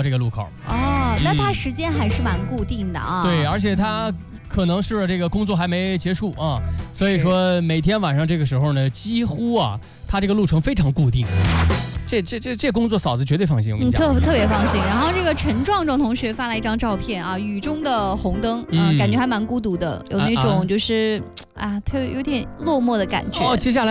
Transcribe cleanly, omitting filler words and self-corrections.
这个路口。 哦，那他时间还是蛮固定的啊。 对，而且他可能是这个工作还没结束啊，所以说每天晚上这个时候呢，几乎啊，他这个路程非常固定。这工作嫂子绝对放心，我跟你讲， 特别放心。然后这个陈壮壮同学发了一张照片啊，雨中的红灯，感觉还蛮孤独的，有那种就是特有点落寞的感觉。 接下来。